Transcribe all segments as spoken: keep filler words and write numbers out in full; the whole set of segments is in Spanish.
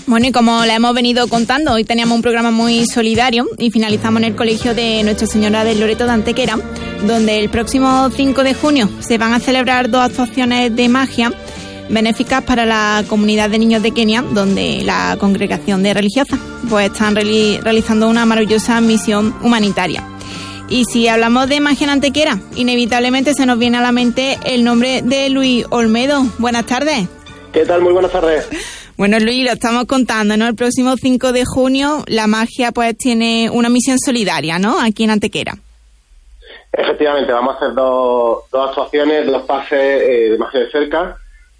Bueno, y como le hemos venido contando, hoy teníamos un programa muy solidario y finalizamos en el colegio de Nuestra Señora del Loreto de Antequera, donde el próximo cinco de junio se van a celebrar dos actuaciones de magia benéficas para la comunidad de niños de Kenia, donde la congregación de religiosas pues están reali- realizando una maravillosa misión humanitaria. Y si hablamos de magia en Antequera, inevitablemente se nos viene a la mente el nombre de Luis Olmedo. Buenas tardes. ¿Qué tal? Muy buenas tardes. Bueno, Luis, lo estamos contando, ¿no? El próximo cinco de junio la magia pues tiene una misión solidaria, ¿no? Aquí en Antequera. Efectivamente, vamos a hacer dos, dos actuaciones, dos pases eh, de magia de cerca,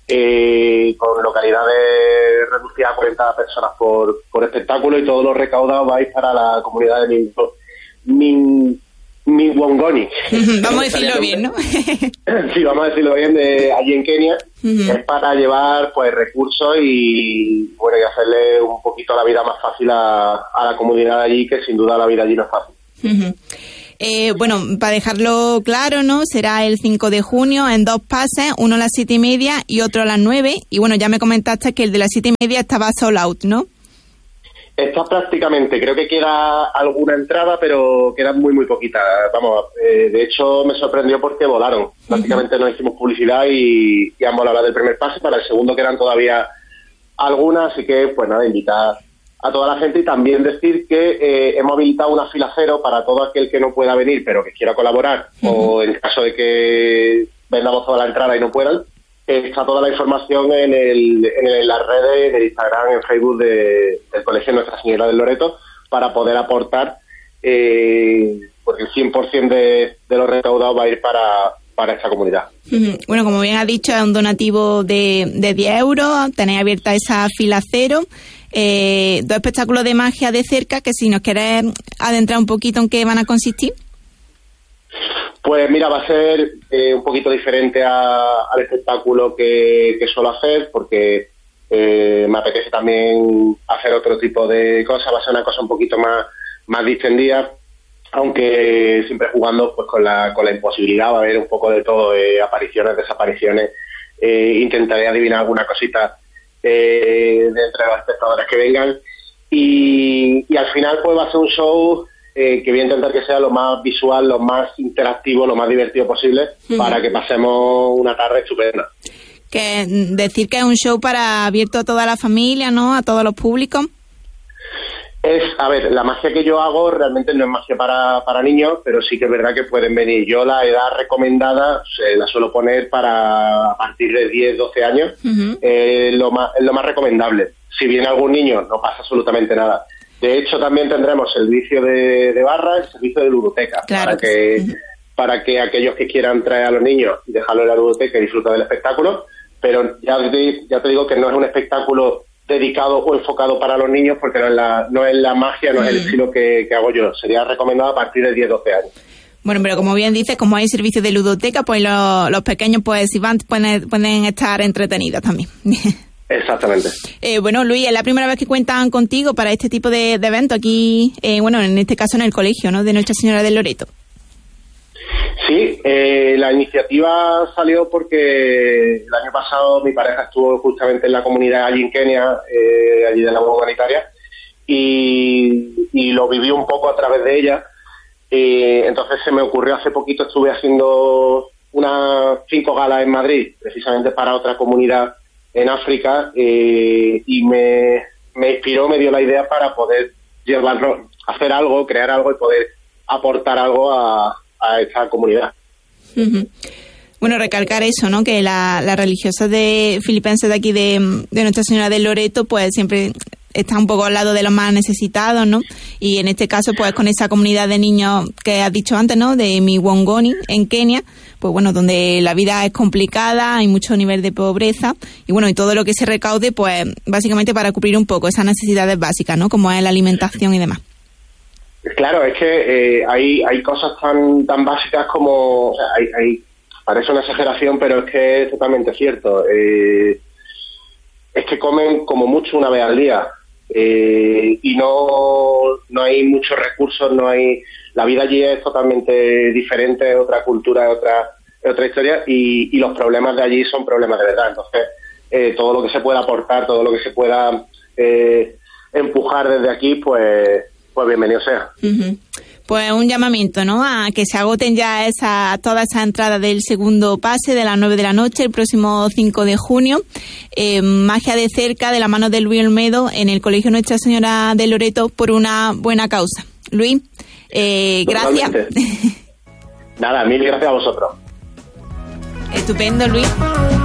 eh, con localidades reducidas a cuarenta personas por, por espectáculo, y todos los recaudados vais para la comunidad de Min, Min, Minwongoni. Vamos a decirlo bien, ¿no? Sí, vamos a decirlo bien, de allí en Kenia. Uh-huh. Es para llevar pues recursos y bueno y hacerle un poquito la vida más fácil a, a la comunidad de allí, que sin duda la vida allí no es fácil. Uh-huh. Eh, bueno, para dejarlo claro, ¿no? Será el cinco de junio en dos pases, uno a las siete y media y otro a las nueve. Y bueno, ya me comentaste que el de las siete y media estaba sold out, ¿no? Está prácticamente, creo que queda alguna entrada, pero quedan muy, muy poquitas. Vamos, eh, de hecho me sorprendió porque volaron. Prácticamente uh-huh. no hicimos publicidad y, y han volado la del primer pase. Para el segundo quedan todavía algunas, así que pues nada, invitar a toda la gente y también decir que eh, hemos habilitado una fila cero para todo aquel que no pueda venir, pero que quiera colaborar, uh-huh. o en caso de que vendamos toda la entrada y no puedan. Está toda la información en, el, en, el, en las redes, en el Instagram, en Facebook de, del Colegio Nuestra Señora del Loreto, para poder aportar, eh, porque el cien por ciento de, de los recaudados va a ir para, para esta comunidad. Bueno, como bien ha dicho, es un donativo de, de diez euros, tenéis abierta esa fila cero, eh, dos espectáculos de magia de cerca, que si nos querés adentrar un poquito en qué van a consistir. Pues mira, va a ser eh, un poquito diferente a, al espectáculo que, que suelo hacer, porque eh, me apetece también hacer otro tipo de cosas. Va a ser una cosa un poquito más, más distendida, aunque siempre jugando pues con la, con la imposibilidad. Va a haber un poco de todo, eh, apariciones, desapariciones. Eh, intentaré adivinar alguna cosita eh, de entre los espectadores que vengan. Y, y al final pues va a ser un show Eh, que voy a intentar que sea lo más visual, lo más interactivo, lo más divertido posible, uh-huh. para que pasemos una tarde estupenda. Que decir que es un show para abierto a toda la familia, ¿no? A todos los públicos. Es, a ver, la magia que yo hago realmente no es magia para, para niños, pero sí que es verdad que pueden venir. Yo la edad recomendada eh, la suelo poner para a partir de diez, doce años, uh-huh. eh, lo más, lo más recomendable. Si viene algún niño, no pasa absolutamente nada. De hecho, también tendremos servicio de, de barra, el servicio de ludoteca, claro. para que uh-huh. para que aquellos que quieran traer a los niños y dejarlo en la ludoteca y disfrutar del espectáculo. Pero ya te, ya te digo que no es un espectáculo dedicado o enfocado para los niños, porque no es la, no es la magia, no uh-huh. es el estilo que, que hago yo. Sería recomendado a partir de diez, doce años. Bueno, pero como bien dices, como hay servicio de ludoteca, pues los, los pequeños, pues si van, pueden, pueden estar entretenidos también. Exactamente. Eh, bueno, Luis, es la primera vez que cuentan contigo para este tipo de, de evento aquí, eh, bueno, en este caso en el colegio, ¿no?, de Nuestra Señora del Loreto. Sí, eh, la iniciativa salió porque el año pasado mi pareja estuvo justamente en la comunidad allí en Kenia, eh, allí de la humanitaria, y, y lo viví un poco a través de ella. Eh, entonces se me ocurrió hace poquito, estuve haciendo unas cinco galas en Madrid, precisamente para otra comunidad en África, eh, y me, me inspiró, me dio la idea para poder llevarlo, hacer algo, crear algo y poder aportar algo a, a esta comunidad. Uh-huh. Bueno, recalcar eso, ¿no?, que la, la religiosa de filipense de aquí de, de Nuestra Señora del Loreto pues siempre está un poco al lado de los más necesitados, ¿no? Y en este caso, pues con esa comunidad de niños que has dicho antes, ¿no?, de Minwongoni, en Kenia, pues bueno, donde la vida es complicada, hay mucho nivel de pobreza, y bueno, y todo lo que se recaude, pues básicamente para cubrir un poco esas necesidades básicas, ¿no?, como es la alimentación y demás. Claro, es que eh, hay hay cosas tan tan básicas como, o sea, hay, hay parece una exageración, pero es que es totalmente cierto. Eh, es que comen como mucho una vez al día. Eh, y no no hay muchos recursos, no hay, la vida allí es totalmente diferente, es otra cultura, es otra es otra historia, y, y los problemas de allí son problemas de verdad. Entonces eh, todo lo que se pueda aportar, todo lo que se pueda eh, empujar desde aquí, pues, pues bienvenido sea. Uh-huh. Pues un llamamiento, ¿no?, a que se agoten ya esa, todas esas entradas del segundo pase de las nueve de la noche el próximo cinco de junio. Eh, magia de cerca de la mano de Luis Olmedo en el Colegio Nuestra Señora de Loreto por una buena causa. Luis, eh, gracias. Nada, mil gracias a vosotros. Estupendo, Luis.